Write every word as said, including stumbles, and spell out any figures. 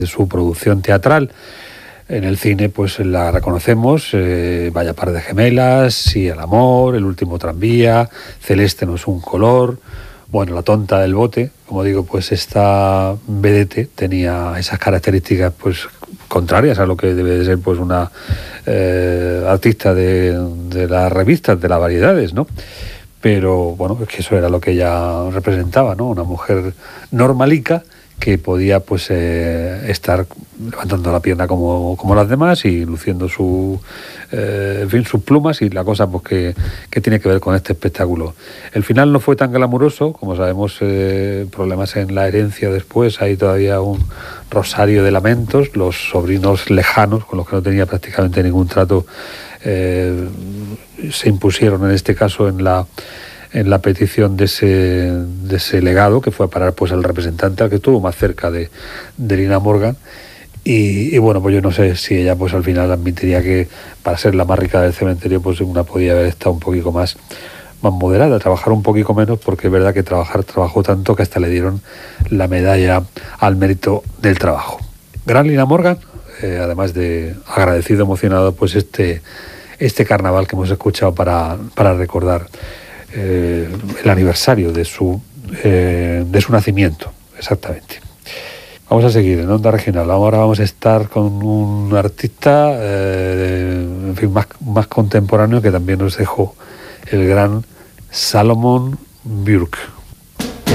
de su producción teatral. En el cine pues la reconocemos, eh, Vaya par de gemelas, Sí al amor, El último tranvía, Celeste no es un color, bueno, La tonta del bote. Como digo, pues esta vedette tenía esas características pues contrarias a lo que debe de ser pues una eh, artista de, de las revistas, de las variedades, ¿no? Pero bueno, es que eso era lo que ella representaba, ¿no? Una mujer normalica que podía pues eh, estar levantando la pierna como, como las demás y luciendo su, eh, en fin, sus plumas y la cosa pues que, que tiene que ver con este espectáculo. El final no fue tan glamuroso, como sabemos, eh, problemas en la herencia después, hay todavía un rosario de lamentos, los sobrinos lejanos con los que no tenía prácticamente ningún trato eh, se impusieron en este caso en la en la petición de ese, de ese legado, que fue a parar pues el representante al que estuvo más cerca de, de Lina Morgan. Y, y bueno, pues yo no sé si ella pues al final admitiría que para ser la más rica del cementerio pues una podía haber estado un poquito más, más moderada, trabajar un poquito menos, porque es verdad que trabajar trabajó tanto que hasta le dieron la medalla al mérito del trabajo. Gran Lina Morgan, eh, además de agradecido, emocionado, pues este, este carnaval que hemos escuchado para, para recordar Eh, el aniversario de su eh, de su nacimiento, exactamente. Vamos a seguir en Onda Regional. Ahora vamos a estar con un artista eh, en fin, más, más contemporáneo, que también nos dejó el gran Salomon Burke.